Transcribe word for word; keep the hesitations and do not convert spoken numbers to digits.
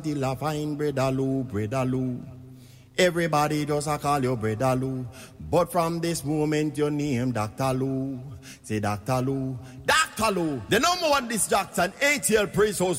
till I find Brother Lou, Brother Lou. Everybody just a call you Brother Lou. But from this moment your name Doctor Lou. Say Doctor Lou, Doctor Lou, the number one disc jockey and A T L Praise House